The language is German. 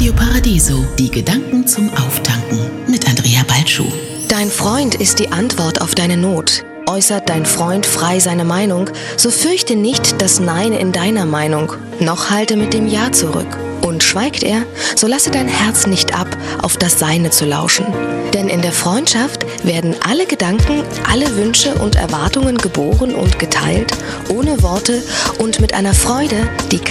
Radio Paradiso, die Gedanken zum Auftanken mit Andrea Balschuh. Dein Freund ist die Antwort auf deine Not. Äußert dein Freund frei seine Meinung, so fürchte nicht das Nein in deiner Meinung, noch halte mit dem Ja zurück. Und schweigt er, so lasse dein Herz nicht ab, auf das Seine zu lauschen. Denn in der Freundschaft werden alle Gedanken, alle Wünsche und Erwartungen geboren und geteilt, ohne Worte und mit einer Freude, die